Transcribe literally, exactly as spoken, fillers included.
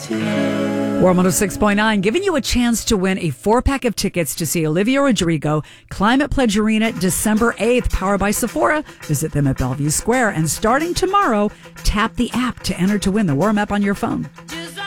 Warm one oh six point nine, giving you a chance to win a four-pack of tickets to see Olivia Rodrigo, Climate Pledge Arena, December eighth, powered by Sephora. Visit them at Bellevue Square. And starting tomorrow, tap the app to enter to win the Warm app on your phone.